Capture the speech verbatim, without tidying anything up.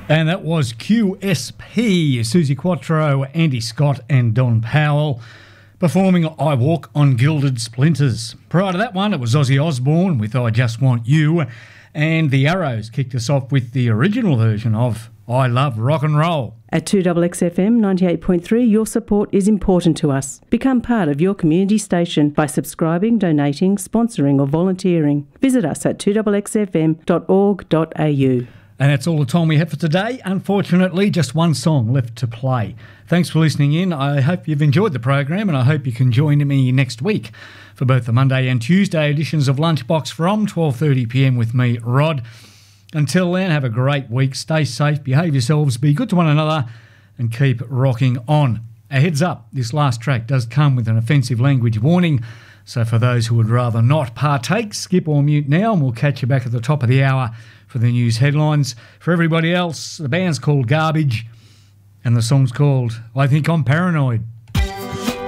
And that was Q S P, Susie Quattro, Andy Scott and Don Powell performing I Walk on Gilded Splinters. Prior to that one, it was Ozzy Osbourne with I Just Want You, and the Arrows kicked us off with the original version of I Love Rock and Roll. At two X X F M ninety-eight point three, your support is important to us. Become part of your community station by subscribing, donating, sponsoring or volunteering. Visit us at two X X F M dot org dot a u. And that's all the time we have for today. Unfortunately, just one song left to play. Thanks for listening in. I hope you've enjoyed the program, and I hope you can join me next week for both the Monday and Tuesday editions of Lunchbox from twelve thirty p m with me, Rod. Until then, have a great week. Stay safe, behave yourselves, be good to one another, and keep rocking on. A heads up, this last track does come with an offensive language warning, so for those who would rather not partake, skip or mute now, and we'll catch you back at the top of the hour for the news headlines. For everybody else, the band's called Garbage, and the song's called I Think I'm Paranoid.